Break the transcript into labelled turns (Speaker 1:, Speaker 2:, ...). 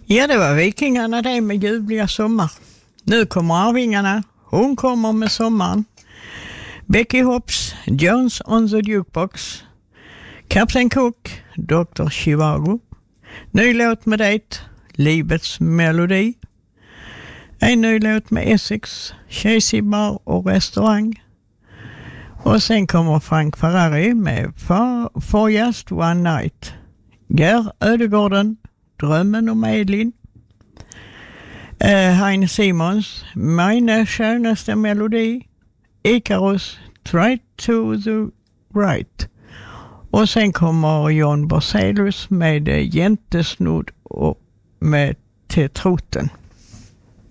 Speaker 1: Ja, det var Vikingarna det med ljuvliga sommar. Nu kommer Arvingarna. Hon kommer med sommaren. Becky Hopps, Jones on the Jukebox. Captain Cook, Dr. Chivago. Ny låt med Date, Livets melodi. En ny låt med Essex, Chasey Bar och restaurang. Och sen kommer Frank Ferrari med For Just One Night. Ger Ödegården, Drömmen om Edlin. Heine Simons, Mina skönaste melodi. Icarus, Try to the Right. Och sen kommer John Borselius med Jäntesnodd och med Tetroten.